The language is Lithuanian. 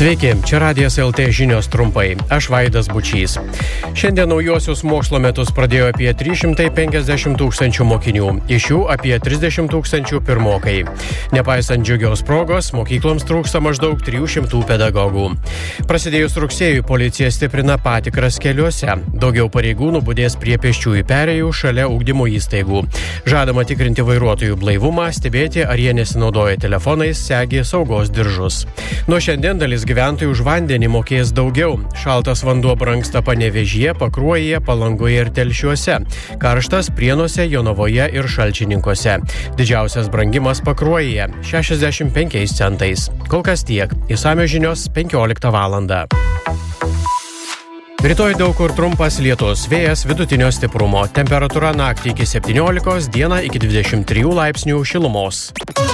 Sveiki, čia Radijas LT žinios trumpai. Aš Vaidas Bučys. Šiandien naujosius mokslo metus pradėjo apie 350 000 mokinių, iš jų apie 30 000 pirmokai. Nepaisant džiugios progos, mokykloms trūksta maždaug 300 pedagogų. Prasidėjus rugsėjui policija stiprina patikras keliuose. Daugiau pareigūnų budės prie pėsčiųjų perėjų šalia ugdymo įstaigų. Žadama tikrinti vairuotojų blaivumą, stebėti, ar jie nesinaudoja telefonais, segi saugos diržus. Nuo šiandien dalis gyventojų už vandenį mokės daugiau. Šaltas vanduo brangsta Panevėžyje, Pakruojyje, Palangoje ir Telšiuose. Karštas Prienuose, Jonavoje ir Šalčininkuose. Didžiausias brangimas Pakruojyje – 65 centais. Kol kas tiek. Išsamios žinios 15 valandą. Rytoj daug kur trumpas lietus, vėjas vidutinio stiprumo, temperatūra naktį iki 17, dieną iki 23 laipsnių šilumos.